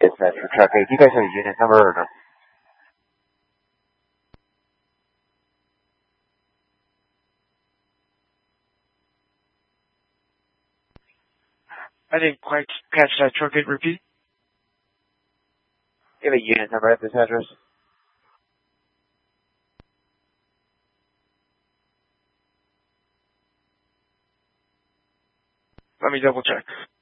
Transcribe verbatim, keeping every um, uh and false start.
It's that for truck eight. Do you guys have a unit number or no? I didn't quite catch that. Truck eight, repeat. Do you have a unit number at this address? Let me double check.